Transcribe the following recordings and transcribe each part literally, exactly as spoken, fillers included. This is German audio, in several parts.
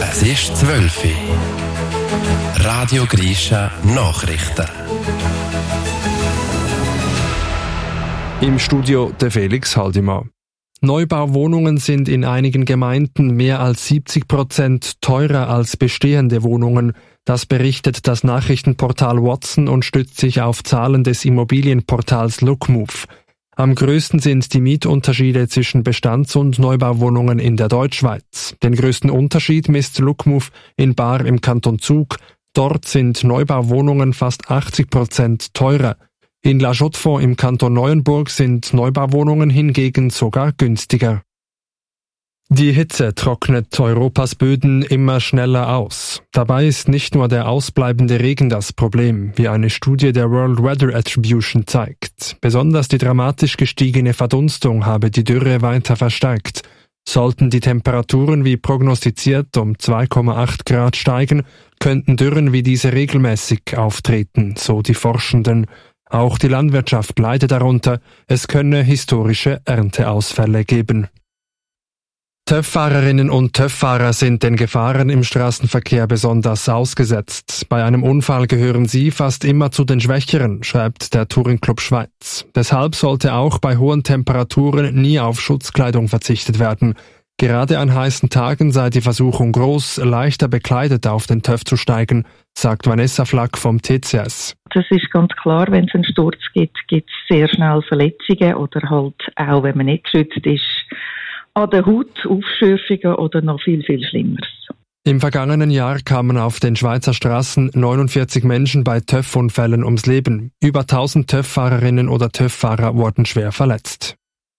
Es ist zwölf Uhr. Radio Grisha Nachrichten. Im Studio der Felix Haldimann. Neubauwohnungen sind in einigen Gemeinden mehr als siebzig Prozent teurer als bestehende Wohnungen. Das berichtet das Nachrichtenportal Watson und stützt sich auf Zahlen des Immobilienportals Lookmove. Am größten sind die Mietunterschiede zwischen Bestands- und Neubauwohnungen in der Deutschschweiz. Den größten Unterschied misst Lookmove in Baar im Kanton Zug. Dort sind Neubauwohnungen fast achtzig Prozent teurer. In La Chaux-de-Fonds im Kanton Neuenburg sind Neubauwohnungen hingegen sogar günstiger. Die Hitze trocknet Europas Böden immer schneller aus. Dabei ist nicht nur der ausbleibende Regen das Problem, wie eine Studie der World Weather Attribution zeigt. Besonders die dramatisch gestiegene Verdunstung habe die Dürre weiter verstärkt. Sollten die Temperaturen wie prognostiziert um zwei Komma acht Grad steigen, könnten Dürren wie diese regelmäßig auftreten, so die Forschenden. Auch die Landwirtschaft leidet darunter, es könne historische Ernteausfälle geben. TÜV-Fahrerinnen und TÜV-Fahrer sind den Gefahren im Straßenverkehr besonders ausgesetzt. Bei einem Unfall gehören sie fast immer zu den Schwächeren, schreibt der Touring Club Schweiz. Deshalb sollte auch bei hohen Temperaturen nie auf Schutzkleidung verzichtet werden. Gerade an heißen Tagen sei die Versuchung groß, leichter bekleidet auf den TÜV zu steigen, sagt Vanessa Flack vom T C S. Das ist ganz klar, wenn es einen Sturz gibt, gibt es sehr schnell Verletzungen oder halt auch, wenn man nicht geschützt ist, an der Haut Aufschürfungen oder noch viel, viel Schlimmeres. Im vergangenen Jahr kamen auf den Schweizer Straßen neunundvierzig Menschen bei TÜV-Unfällen ums Leben. Über tausend TÜV-Fahrerinnen oder TÜV-Fahrer wurden schwer verletzt.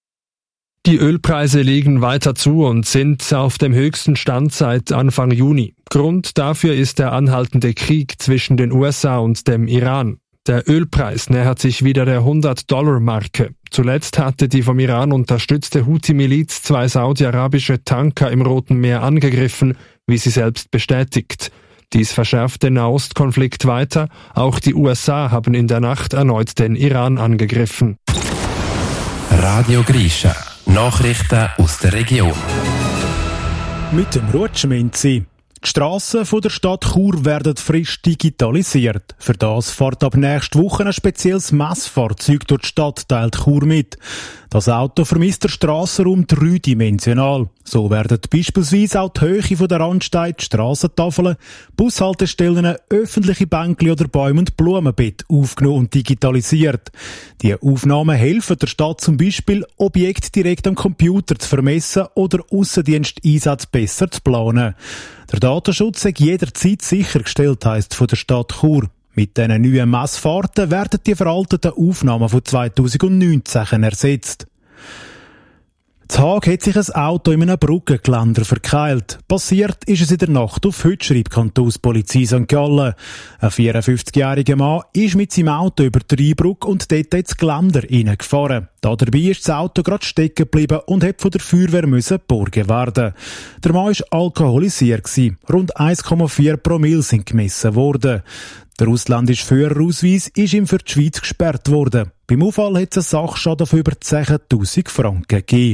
Die Ölpreise legen weiter zu und sind auf dem höchsten Stand seit Anfang Juni. Grund dafür ist der anhaltende Krieg zwischen den U S A und dem Iran. Der Ölpreis nähert sich wieder der hundert-Dollar-Marke. Zuletzt hatte die vom Iran unterstützte Houthi-Miliz zwei saudi-arabische Tanker im Roten Meer angegriffen, wie sie selbst bestätigt. Dies verschärft den Nahostkonflikt weiter. Auch die U S A haben in der Nacht erneut den Iran angegriffen. Radio Grisha. Nachrichten aus der Region. Mit dem Rutschminzi. Die Strassen der Stadt Chur werden frisch digitalisiert. Für das fährt ab nächster Woche ein spezielles Messfahrzeug durch die Stadtteil Chur mit. Das Auto vermisst den Strassenraum dreidimensional. So werden beispielsweise auch die Höhe der Randsteine, die Strassentafeln, Bushaltestellen, öffentliche Bänkli oder Bäume und Blumenbeete aufgenommen und digitalisiert. Die Aufnahmen helfen der Stadt zum Beispiel, Objekte direkt am Computer zu vermessen oder Aussendiensteinsätze besser zu planen. Der Datenschutz ist jederzeit sichergestellt, heisst von der Stadt Chur. Mit diesen neuen Messfahrten werden die veralteten Aufnahmen von zweitausendneunzehn ersetzt. In Haag hat sich ein Auto in einem Brückengeländer verkeilt. Passiert ist es in der Nacht auf heute, schreibt die Kantonspolizei Sankt Gallen. Ein vierundfünfzigjähriger Mann ist mit seinem Auto über die Rheinbrücke und dort ins Geländer reingefahren. Dabei ist das Auto gerade stecken geblieben und hat von der Feuerwehr müssen geborgen werden. Der Mann war alkoholisiert. Rund eins Komma vier Promille sind gemessen worden. Der ausländische Führerausweis ist ihm für die Schweiz gesperrt worden. Beim Unfall hat es einen Sachschaden von über zehntausend Franken gegeben.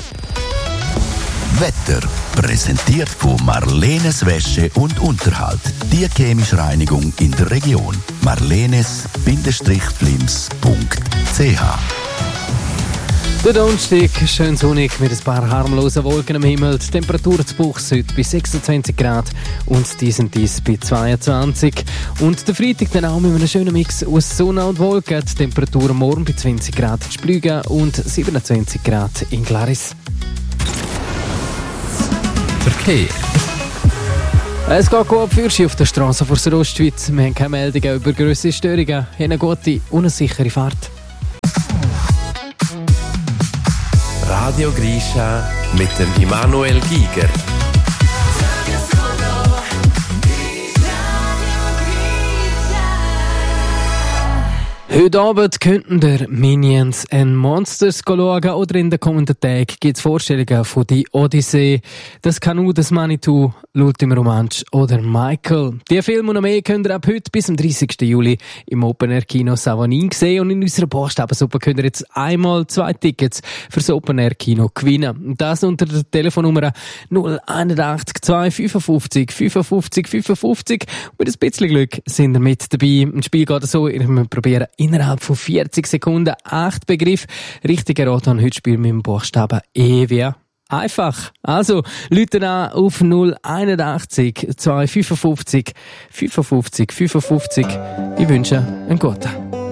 Wetter präsentiert von Marlenes Wäsche und Unterhalt. Die chemische Reinigung in der Region. marlenes Flims punkt c h Der Donnerstag, schön sonnig mit ein paar harmlosen Wolken am Himmel. Die Temperatur zu Buchs heute bei sechsundzwanzig Grad und dies und dies bei zweiundzwanzig. Und der Freitag dann auch mit einem schönen Mix aus Sonne und Wolken. Die Temperatur morgen bei zwanzig Grad in Splügen und siebenundzwanzig Grad in Glaris. Verkehr. Es geht gut für Sie auf der Straße vor der Ostschweiz. Wir haben keine Meldungen über grössere Störungen. Haben eine gute und eine sichere Fahrt. Radio Grisha mit dem Immanuel Giger. Heute Abend könnten der Minions and Monsters schauen oder in den kommenden Tagen gibt es Vorstellungen von «Die Odyssee», «Das Kanu des Manitou», «L'Ultime Romansch» oder «Michael». Die Filme und noch mehr könnt ihr ab heute bis zum dreißigsten Juli im Open-Air-Kino Savanin sehen und in unserer Buchstabensuppe könnt ihr jetzt einmal zwei Tickets fürs Open-Air-Kino gewinnen. Und das unter der Telefonnummer null einundachtzig zwei fünfundfünfzig fünfundfünfzig fünfundfünfzig. Und mit ein bisschen Glück sind ihr mit dabei. Im Spiel geht es so, ihr müsst probieren, innerhalb von vierzig Sekunden acht Begriffe richtig erraten. Und heute spielen wir mit dem Buchstaben E wie einfach. Also, Leute an auf null einundachtzig zwei fünfundfünfzig fünfundfünfzig fünfundfünfzig. Ich wünsche einen guten.